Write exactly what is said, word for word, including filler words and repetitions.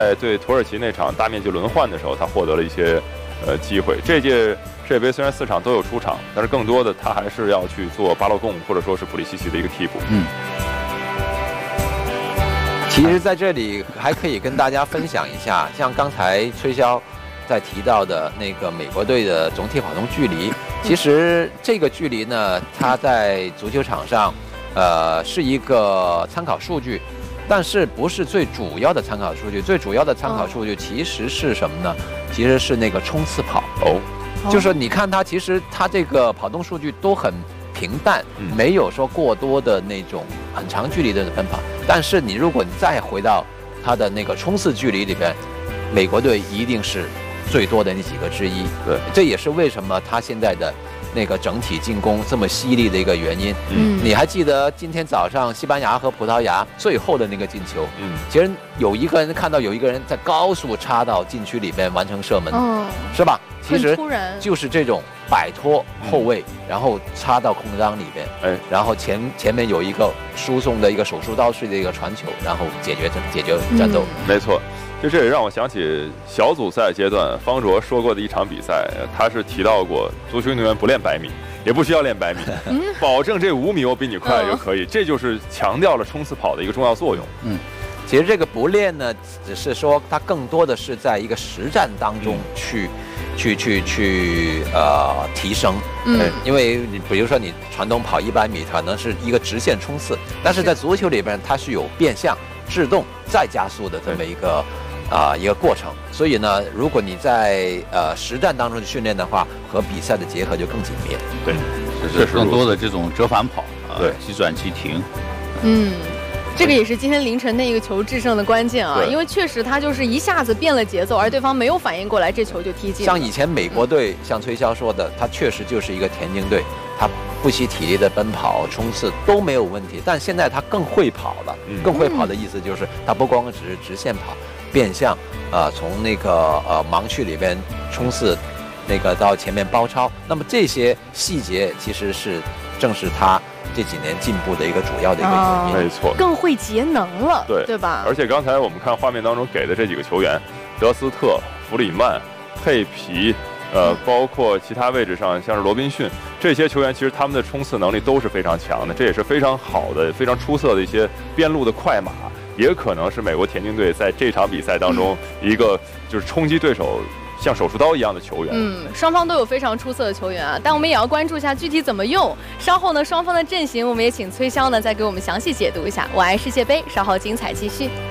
在对土耳其那场大面积轮换的时候，他获得了一些呃机会。这届世界杯虽然四场都有出场，但是更多的他还是要去做巴洛贡或者说是普利西奇的一个替补。 嗯。其实在这里还可以跟大家分享一下，像刚才崔潇在提到的那个美国队的总体跑动距离，其实这个距离呢，它在足球场上，呃，是一个参考数据。但是不是最主要的参考数据，最主要的参考数据其实是什么呢？其实是那个冲刺跑哦，就是你看它，其实它这个跑动数据都很平淡，嗯、没有说过多的那种很长距离的奔跑。但是你如果你再回到它的那个冲刺距离里边，美国队一定是最多的那几个之一。对，这也是为什么他现在的那个整体进攻这么犀利的一个原因。嗯，你还记得今天早上西班牙和葡萄牙最后的那个进球？嗯，其实有一个人看到有一个人在高速插到禁区里边完成射门，嗯，是吧？其实就是这种摆脱后卫，嗯、然后插到空当里边，哎，然后前前面有一个输送的一个手术刀式的一个传球，然后解决解决战斗。 嗯、没错。就这也让我想起小组赛阶段方卓说过的一场比赛，他是提到过足球运动员不练百米，也不需要练百米，保证这五米我比你快就可以，这就是强调了冲刺跑的一个重要作用。嗯， 其实这个不练呢，只是说它更多的是在一个实战当中去、嗯、去去去呃提升。嗯，因为你比如说你传统跑一百米可能是一个直线冲刺，但是在足球里边它是有变向、制动再加速的这么一个。啊、呃，一个过程，所以呢，如果你在呃实战当中的训练的话，和比赛的结合就更紧密。 对，就是更多的这种折返跑，对、呃，急转急停。 嗯，这个也是今天凌晨那一个球制胜的关键啊，因为确实他就是一下子变了节奏，而对方没有反应过来，这球就踢进。 像以前美国队，像崔潇说的，他确实就是一个田径队，他不惜体力的奔跑、冲刺都没有问题，但现在他更会跑了，嗯、更会跑的意思就是他不光只是直线跑。变向，呃，从那个呃盲区里边冲刺，那个到前面包抄，那么这些细节其实是正是他这几年进步的一个主要的一个原因。 没错， 更会节能了， 对对吧？ 而且刚才我们看画面当中给的这几个球员，德斯特、弗里曼、佩皮，呃，包括其他位置上像是罗宾逊这些球员，其实他们的冲刺能力都是非常强的，这也是非常好的、非常出色的一些边路的快马。也可能是美国田径队在这场比赛当中一个就是冲击对手像手术刀一样的球员。 嗯，双方都有非常出色的球员啊，但我们也要关注一下具体怎么用。稍后呢，双方的阵型我们也请崔潇呢再给我们详细解读一下。我爱世界杯，稍后精彩继续。